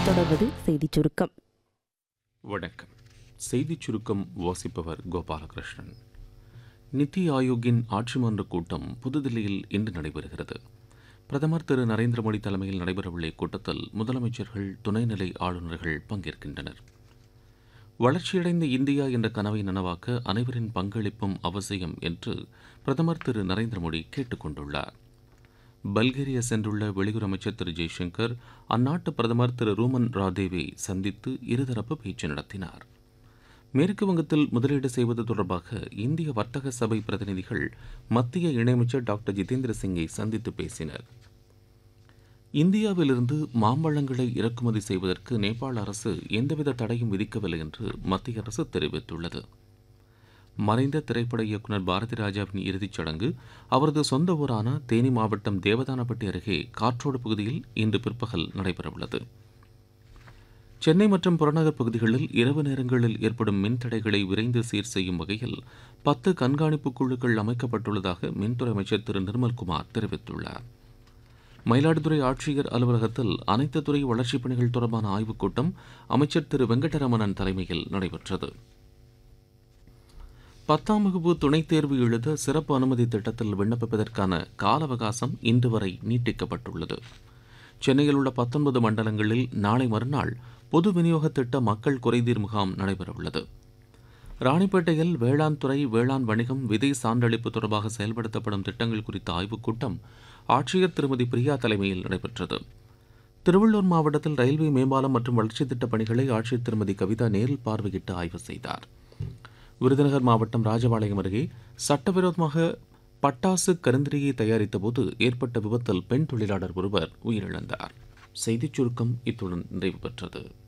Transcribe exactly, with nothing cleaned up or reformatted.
தொடர்வது செய்திச் சுருக்கம். வணக்கம். செய்திச் சுருக்கம் வாசிப்பவர் கோபாலகிருஷ்ணன். நித்தி ஆயோக்கின் ஆட்சி மன்ற கூட்டம் புதுதில்லியில் இன்று நடைபெறுகிறது. பிரதமர் திரு நரேந்திர மோடி தலைமையில் நடைபெறவுள்ள இக்கூட்டத்தில் முதலமைச்சர்கள், துணைநிலை ஆளுநர்கள் பங்கேற்கின்றனர். வளர்ச்சியடைந்த இந்தியா என்ற கனவை நனவாக்க அனைவரின் பங்களிப்பும் அவசியம் என்று பிரதமர் திரு நரேந்திர மோடி கேட்டுக் கொண்டுள்ளார். பல்கேரியா சென்றுள்ள வெளியுறவு அமைச்சர் திரு ஜெய்சங்கர் அந்நாட்டு பிரதமர் திரு ரூமன் ராதேவை சந்தித்து இருதரப்பு பேச்சு நடத்தினார். மேற்கு வங்கத்தில் முதலீடு செய்வது தொடர்பாக இந்திய வர்த்தக சபை பிரதிநிதிகள் மத்திய இணையமைச்சர் டாக்டர் ஜிதேந்திர சிங்கை சந்தித்து பேசினர். இந்தியாவிலிருந்து மாம்பழங்களை இறக்குமதி செய்வதற்கு நேபாள அரசு எந்தவித தடையும் விதிக்கவில்லை என்று மத்திய அரசு தெரிவித்துள்ளது. மறைந்த திரைப்பட இயக்குநர் பாரதி ராஜாவின் இறுதிச் சடங்கு அவரது சொந்த ஊரான தேனி மாவட்டம் தேவதானப்பட்டி அருகே காற்றோடு பகுதியில் இன்று பிற்பகல் நடைபெறவுள்ளது. சென்னை மற்றும் புறநகர் பகுதிகளில் இரவு நேரங்களில் ஏற்படும் மின்தடைகளை விரைந்து சீர் செய்யும் வகையில் பத்து கண்காணிப்பு குழுக்கள் அமைக்கப்பட்டுள்ளதாக மின்துறை அமைச்சர் திரு நிர்மல்குமார் தெரிவித்துள்ளார். மயிலாடுதுறை ஆட்சியர் அலுவலகத்தில் அனைத்து துறை வளர்ச்சிப் பணிகள் தொடர்பான ஆய்வுக் கூட்டம் அமைச்சர் திரு வெங்கடரமணன் தலைமையில் நடைபெற்றது. பத்தாம் வகுப்பு துணைத் தேர்வு எழுத சிறப்பு அனுமதி திட்டத்தில் விண்ணப்பிப்பதற்கான கால அவகாசம் இன்று வரை நீட்டிக்கப்பட்டுள்ளது. சென்னையில் உள்ள பத்தொன்பது மண்டலங்களில் நாளை மறுநாள் பொது விநியோக திட்ட மக்கள் குறைதீர் முகாம் நடைபெறவுள்ளது. ராணிப்பேட்டையில் வேளாண் துறை, வேளாண் வணிகம், விதை சான்றளிப்பு தொடர்பாக செயல்படுத்தப்படும் திட்டங்கள் குறித்த ஆய்வுக் கூட்டம் ஆட்சியர் திருமதி பிரியா தலைமையில் நடைபெற்றது. திருவள்ளூர் மாவட்டத்தில் ரயில்வே மேம்பாலம் மற்றும் வளர்ச்சித் திட்டப் பணிகளை ஆட்சியர் திருமதி கவிதா நேரில் பார்வையிட்டு ஆய்வு செய்தார். விருதுநகர் மாவட்டம் ராஜபாளையம் அருகே சட்டவிரோதமாக பட்டாசு கருந்திரியை தயாரித்தபோது ஏற்பட்ட விபத்தில் பெண் தொழிலாளர் ஒருவர் உயிரிழந்தார். செய்திச் சுருக்கம் இத்துடன் நிறைவு பெற்றது.